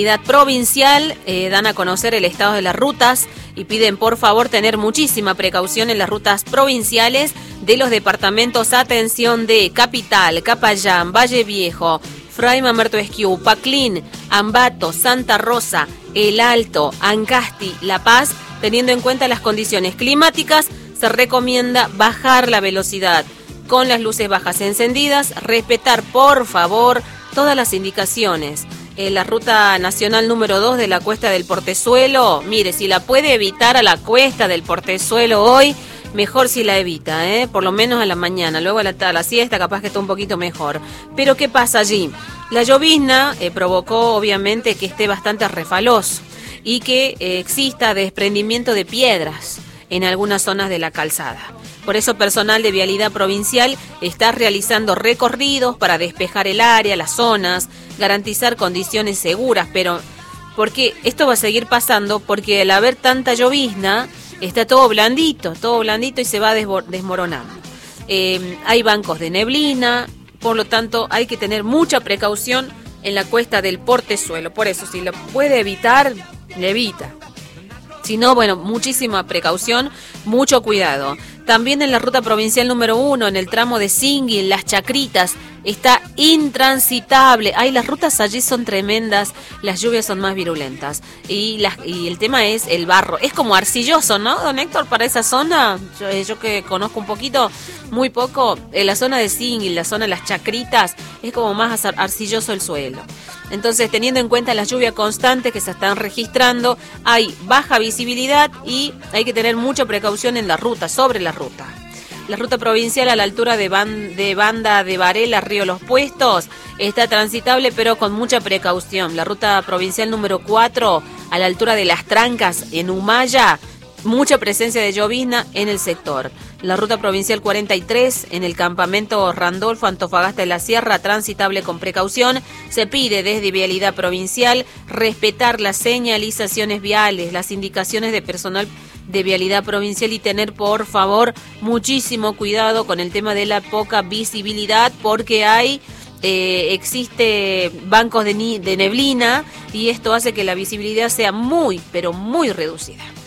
Provincial dan a conocer el estado de las rutas y piden por favor tener muchísima precaución en las rutas provinciales de los departamentos. Atención de Capital, Capayán, Valle Viejo, Fray Mamerto Esquiú, Paclín, Ambato, Santa Rosa, El Alto, Ancasti, La Paz. Teniendo en cuenta las condiciones climáticas, se recomienda bajar la velocidad con las luces bajas encendidas, respetar por favor todas las indicaciones. La ruta nacional número 2 de la Cuesta del Portezuelo, mire, si la puede evitar a la Cuesta del Portezuelo hoy, mejor si la evita, por lo menos a la mañana, luego a la siesta capaz que está un poquito mejor. Pero ¿qué pasa allí? La llovizna provocó obviamente que esté bastante refaloso y que exista desprendimiento de piedras en algunas zonas de la calzada. Por eso personal de Vialidad Provincial está realizando recorridos para despejar el área, las zonas, garantizar condiciones seguras, pero porque esto va a seguir pasando porque al haber tanta llovizna está todo blandito y se va desmoronando. Hay bancos de neblina, por lo tanto hay que tener mucha precaución en la Cuesta del Portezuelo. Por eso, si lo puede evitar, le evita. Si no, bueno, muchísima precaución, mucho cuidado. También en la ruta provincial número 1, en el tramo de Singuil, Las Chacritas, está intransitable. Ay, las rutas allí son tremendas, las lluvias son más virulentas. Y el tema es el barro. Es como arcilloso, ¿no, don Héctor, para esa zona? Yo que conozco un poquito, muy poco, la zona de Singuil, la zona de Las Chacritas, es como más arcilloso el suelo. Entonces, teniendo en cuenta las lluvias constantes que se están registrando, hay baja visibilidad y hay que tener mucha precaución en la ruta, sobre la ruta. La ruta provincial a la altura de Banda de Varela, Río Los Puestos, está transitable pero con mucha precaución. La ruta provincial número 4 a la altura de Las Trancas, en Humaya, mucha presencia de llovizna en el sector. La ruta provincial 43 en el campamento Randolfo, Antofagasta de la Sierra, transitable con precaución. Se pide desde Vialidad Provincial respetar las señalizaciones viales, las indicaciones de personal de Vialidad Provincial y tener por favor muchísimo cuidado con el tema de la poca visibilidad porque existe bancos de neblina y esto hace que la visibilidad sea muy, pero muy reducida.